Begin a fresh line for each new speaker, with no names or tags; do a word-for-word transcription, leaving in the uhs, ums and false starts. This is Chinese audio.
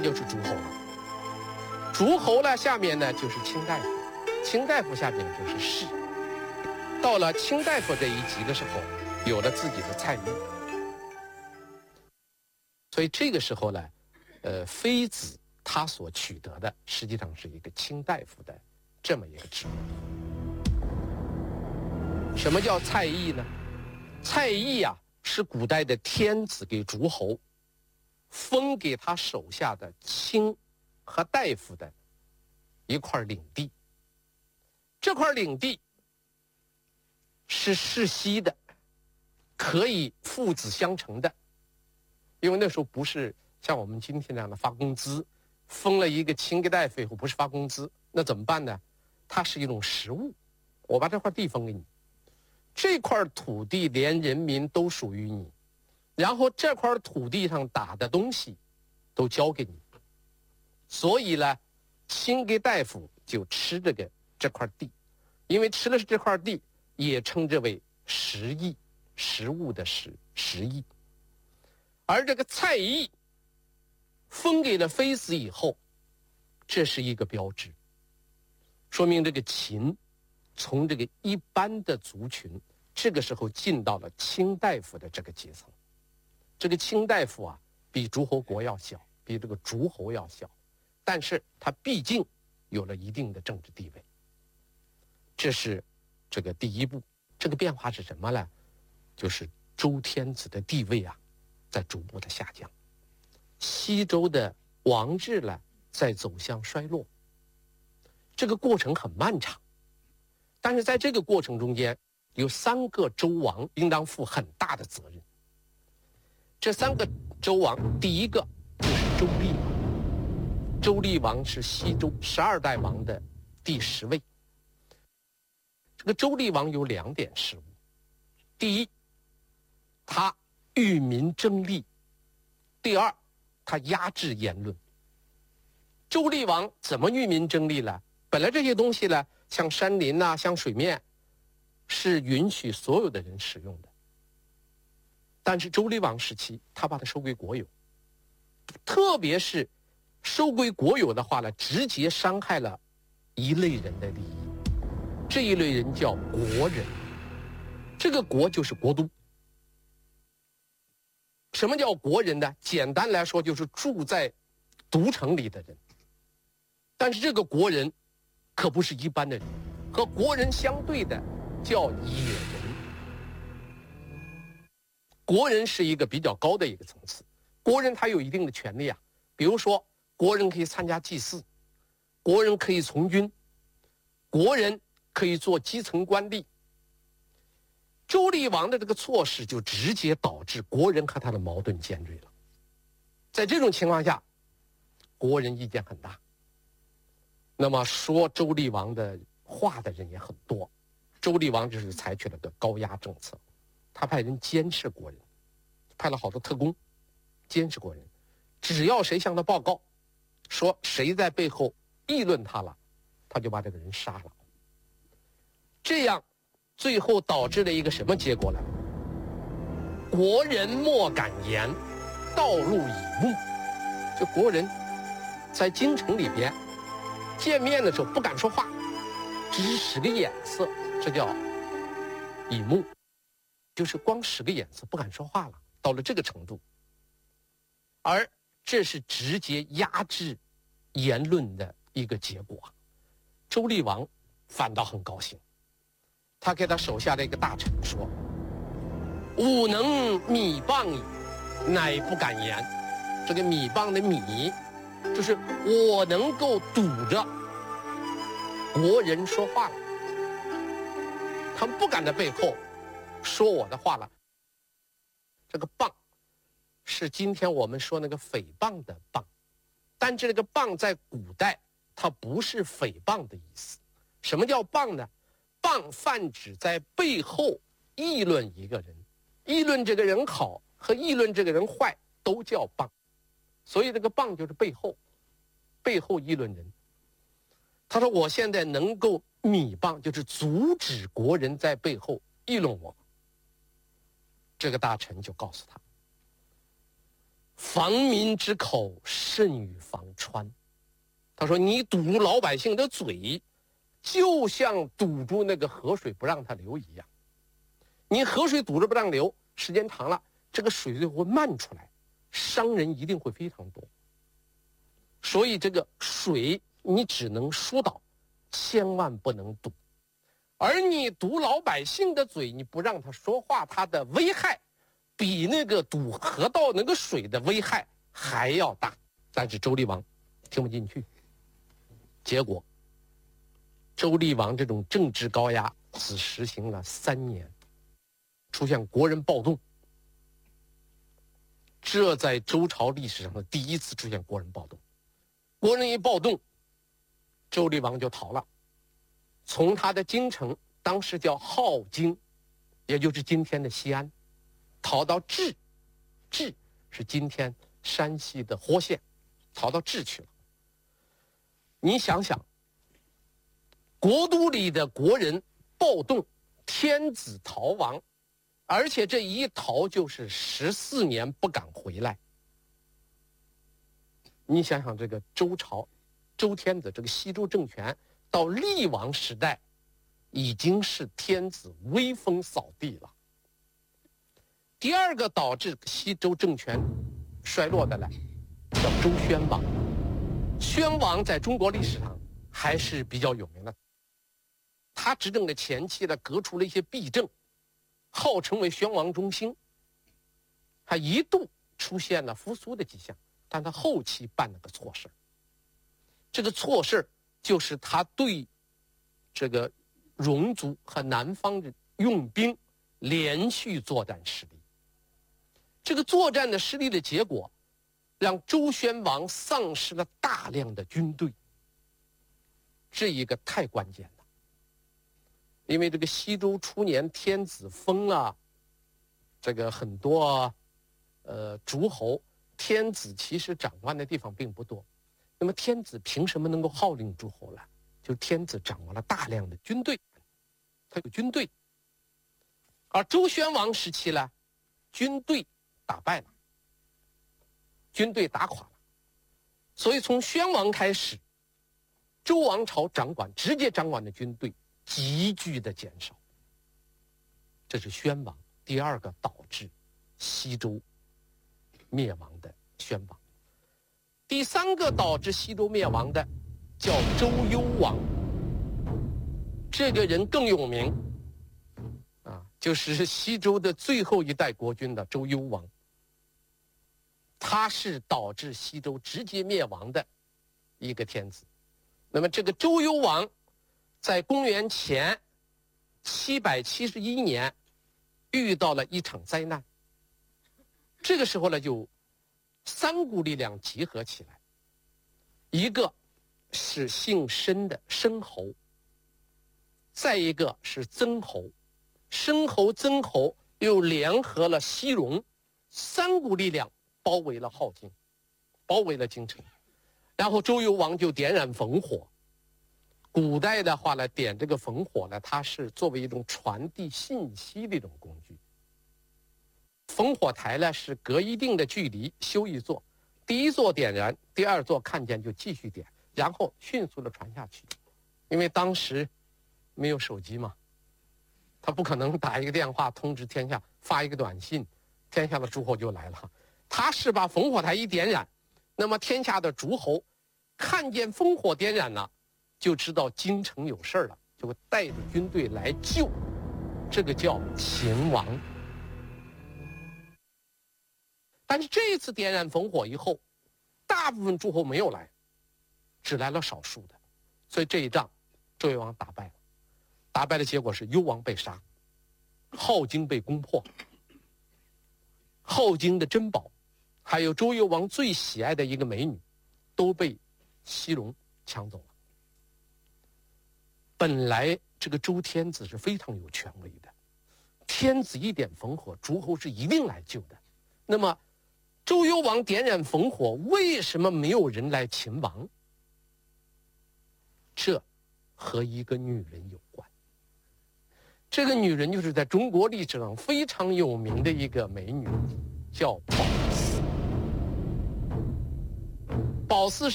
就是诸侯了。诸侯呢，下面呢就是卿大夫，卿大夫下面就是士。到了卿大夫这一级的时候，有了自己的菜邑。所以这个时候呢，呃，妃子他所取得的实际上是一个卿大夫的这么一个职位。什么叫菜邑呢？菜邑啊，是古代的天子给诸侯封给他手下的卿和大夫的一块领地。这块领地是世袭的，可以父子相承的。因为那时候不是像我们今天这样的发工资，封了一个卿给大夫以后不是发工资，那怎么办呢？它是一种实物，我把这块地封给你，这块土地连人民都属于你，然后这块土地上打的东西都交给你，所以呢，卿给大夫就吃这个这块地，因为吃的是这块地，也称之为食邑，食物的食，食邑。而这个菜邑封给了妃子以后，这是一个标志，说明这个秦从这个一般的族群，这个时候进到了卿大夫的这个阶层。这个卿大夫啊，比诸侯国要小，比这个诸侯要小，但是他毕竟有了一定的政治地位。这是这个第一步。这个变化是什么呢？就是周天子的地位啊在逐步的下降，西周的王制呢在走向衰落。这个过程很漫长，但是在这个过程中间，有三个周王应当负很大的责任。这三个周王，第一个就是周厉王。周厉王是西周十二代王的第十位。这个周厉王有两点失误。第一，他与民争利；第二，他压制言论。周厉王怎么与民争利呢？本来这些东西呢，像山林啊，像水面，是允许所有的人使用的。但是周厉王时期，他把它收归国有，特别是收归国有的话呢，直接伤害了一类人的利益。这一类人叫国人，这个国就是国都。什么叫国人呢？简单来说，就是住在都城里的人。但是这个国人可不是一般的人，和国人相对的叫野人。国人是一个比较高的一个层次，国人他有一定的权利啊，比如说国人可以参加祭祀，国人可以从军，国人可以做基层官吏。周厉王的这个措施就直接导致国人和他的矛盾尖锐了。在这种情况下，国人意见很大，那么说周厉王的话的人也很多。周厉王就是采取了个高压政策，他派人监视国人，派了好多特工监视国人，只要谁向他报告说谁在背后议论他了，他就把这个人杀了。这样最后导致了一个什么结果呢？国人莫敢言，道路以目。就国人在京城里边见面的时候不敢说话，只是使个眼色，这叫以目，就是光使个眼色不敢说话了，到了这个程度。而这是直接压制言论的一个结果。周厉王反倒很高兴，他给他手下的一个大臣说：“吾能米谤矣，乃不敢言。”这个米谤的米，就是我能够堵着国人说话了，他们不敢在背后说我的话了。这个谤是今天我们说那个诽谤的谤，但这个谤在古代它不是诽谤的意思。什么叫谤呢？谤泛指在背后议论一个人，议论这个人好和议论这个人坏都叫谤。所以这个谤就是背后，背后议论人。他说我现在能够米谤，就是阻止国人在背后议论我。这个大臣就告诉他：防民之口甚于防穿。他说：“你堵住老百姓的嘴，就像堵住那个河水不让它流一样。你河水堵着不让流，时间长了，这个水就会漫出来，伤人一定会非常多。所以这个水你只能疏导，千万不能堵。而你堵老百姓的嘴，你不让他说话，它的危害比那个堵河道那个水的危害还要大。”但是周厉王听不进去，结果周厉王这种政治高压只实行了三年，出现国人暴动，这在周朝历史上的第一次出现国人暴动。国人一暴动，周厉王就逃了，从他的京城，当时叫镐京，也就是今天的西安，逃到治，治是今天山西的霍县，逃到治去了。你想想，国都里的国人暴动，天子逃亡，而且这一逃就是十四年不敢回来。你想想，这个周朝，周天子这个西周政权到厉王时代，已经是天子威风扫地了。第二个导致西周政权衰落的呢，叫周宣王。宣王在中国历史上还是比较有名的。他执政的前期呢，革除了一些弊政，号称为宣王中兴，还一度出现了复苏的迹象，但他后期办了个错事。这个错事就是他对这个戎族和南方的用兵连续作战失利。这个作战的失利的结果，让周宣王丧失了大量的军队。这一个太关键了，因为这个西周初年，天子封了这个很多呃诸侯，天子其实掌管的地方并不多。那么天子凭什么能够号令诸侯呢？就天子掌握了大量的军队，他有军队。而周宣王时期呢，军队打败了，军队打垮了，所以从宣王开始，周王朝掌管直接掌管的军队急剧的减少。这是宣王第二个导致西周灭亡的宣王。第三个导致西周灭亡的叫周幽王，这个人更有名啊，就是西周的最后一代国君的周幽王。他是导致西周直接灭亡的一个天子。那么这个周幽王在公元前七百七十一年遇到了一场灾难。这个时候呢，就三股力量集合起来，一个是姓申的申侯，再一个是曾侯，申侯曾侯又联合了西戎，三股力量包围了镐京，包围了京城。然后周幽王就点燃烽火。古代的话呢，点这个烽火呢，它是作为一种传递信息的一种工具。烽火台呢是隔一定的距离修一座，第一座点燃，第二座看见就继续点，然后迅速的传下去。因为当时没有手机嘛，他不可能打一个电话通知天下，发一个短信，天下的诸侯就来了。他是把烽火台一点燃，那么天下的诸侯看见烽火点燃了，就知道京城有事了，就会带着军队来救。这个叫秦王。但是这一次点燃烽火以后，大部分诸侯没有来，只来了少数的，所以这一仗周幽王打败了。打败的结果是幽王被杀，镐京被攻破，镐京的珍宝还有周幽王最喜爱的一个美女都被西戎抢走了。本来这个周天子是非常有权威的，天子一点烽火，诸侯是一定来救的。那么周幽王点燃烽火，为什么没有人来擒王？这和一个女人有关。这个女人就是在中国历史上非常有名的一个美女，叫褒姒。褒姒